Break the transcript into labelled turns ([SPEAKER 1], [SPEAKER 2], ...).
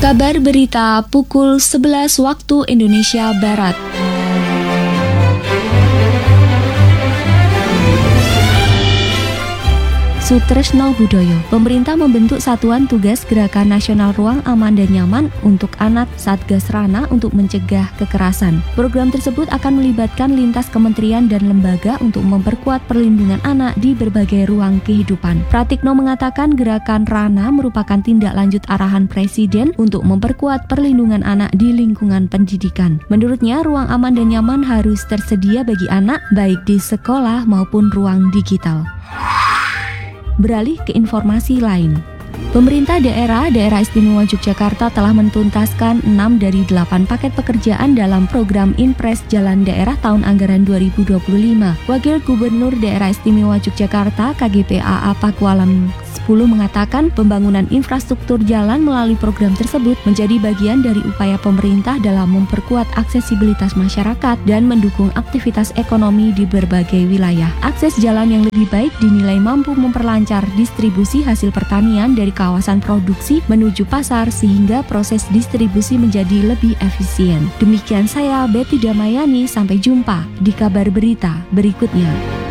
[SPEAKER 1] Kabar berita pukul 11 waktu Indonesia Barat. Sutresno Budoyo, pemerintah membentuk Satuan Tugas Gerakan Nasional Ruang Aman dan Nyaman untuk Anak Satgas Rana untuk mencegah kekerasan. Program tersebut akan melibatkan lintas kementerian dan lembaga untuk memperkuat perlindungan anak di berbagai ruang kehidupan. Pratikno mengatakan gerakan Rana merupakan tindak lanjut arahan Presiden untuk memperkuat perlindungan anak di lingkungan pendidikan. Menurutnya, ruang aman dan nyaman harus tersedia bagi anak, baik di sekolah maupun ruang digital. Beralih ke informasi lain. Pemerintah daerah Istimewa Yogyakarta telah mentuntaskan 6 dari 8 paket pekerjaan dalam program Inpres Jalan Daerah tahun anggaran 2025. Wakil Gubernur Daerah Istimewa Yogyakarta KGPAA Pakualam 10 mengatakan pembangunan infrastruktur jalan melalui program tersebut menjadi bagian dari upaya pemerintah dalam memperkuat aksesibilitas masyarakat dan mendukung aktivitas ekonomi di berbagai wilayah. Akses jalan yang lebih baik dinilai mampu memperlancar distribusi hasil pertanian dari kawasan produksi menuju pasar sehingga proses distribusi menjadi lebih efisien. Demikian saya Betty Damayani, sampai jumpa di kabar berita berikutnya.